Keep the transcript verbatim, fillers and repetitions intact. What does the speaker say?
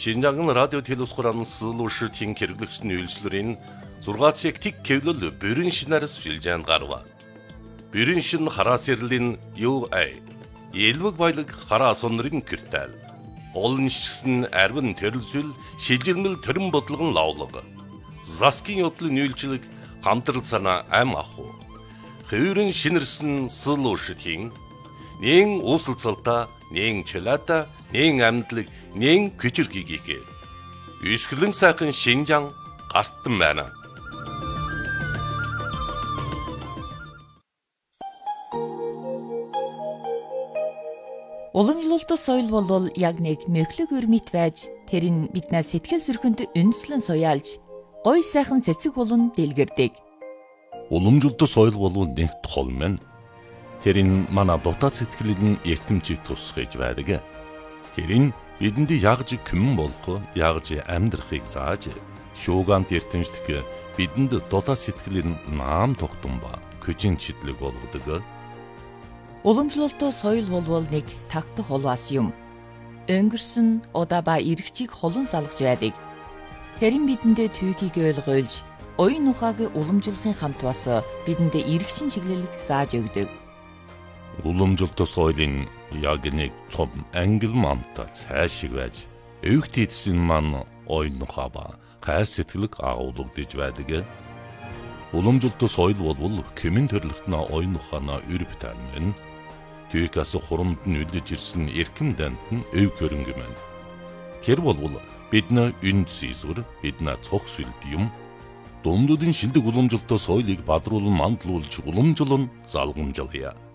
Шинжаан радио телевизхоран сылууши тин хэрэглэгчний үйлчлэрийн зургаан цаг тэг кевлэл бүрэн шинээр сүлжээн гарва. Бүрэн шин хараа сэрлийн ю эй. Элвэг баялаг хараа сонрын киртэл. Олон шигсэн арвин төрөлсөл шилжилмэл төрөн бодлогон лавлага. Заскин явдлын үйлчлэг хамтрал санаа ам аху. Хэврэн шинэрсэн сылууши тин нэн уусалцалта, нэн чөлөөта, нэн амьдлаг, нэн күчирхийгээ. Үсгэлэн сайхан Шинжаан гартан байна. Уламжлалт соёл болвол яг нэг мөхлөг өрмит байж тэрийг биднээс сэтгэл зүрхэнд үндэслэн суяалж гой сайхан цэцэг болон дэлгэрдэг. Уламжлалт соёл болвол нэг тол мэн. Тэрийг манай дотоод сэтгэлд эртэмчийг тусгаж байдаг. Тэрийг бидэнд ягж күмэн болох, ягж амьдрахыг зааж, шуугант эртэмжлэх бидэнд дотоод сэтгэлийн наам тогтун ба күжин чидлэг болгодог. Уламжлалт соёл болвол нэг тагтах холваас юм. Өнгөрсөн удаа ба эргчийг холон салгаж байдаг. Тэрэн бидэндээ түүхийг ойлгуулж, оюун ухааг уламжлахын хамт бас бидэндээ эргчин чиглэлийг зааж өгдөг. Уламжлалт соёлын яг нэг том ангил манта цаашиг байж, өвгт эдсэн ман оюун ухаа ба хайр сэтгэлэг агуулгадж байдаг. Уламжлалт соёл болвол кэмэн төрлөختнө оюун ухаана өрөв тань. Түүхээс хурамд нь үлдэж ирсэн эрхэм дант нь өв хөрөнгө мэн. Тэр болвол бидний үнд зэсвэр, бидний цог сүлд юм. Дундуудын шилдэг уламжлалт соёлыг бадруулан мандлуулж уламжлан залгамжлая.